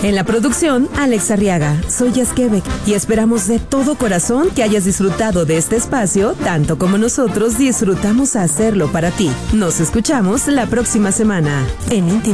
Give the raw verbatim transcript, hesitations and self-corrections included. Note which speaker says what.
Speaker 1: En la producción, Alex Arriaga. Soy Jess Quebec y esperamos de todo corazón que hayas disfrutado de este espacio tanto como nosotros disfrutamos hacerlo para ti. Nos escuchamos la próxima semana en Íntimo.